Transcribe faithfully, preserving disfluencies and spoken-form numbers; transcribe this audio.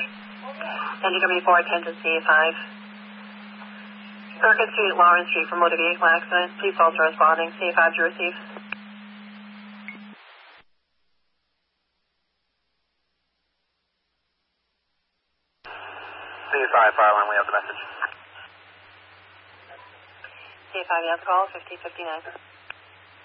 N G W four, attention C A five. Circuit Street, Lawrence Street for motor vehicle accident. Please also responding. C A five to receive. C A five, fire line, we have the message. C A five, yes, call, fifty fifty-nine.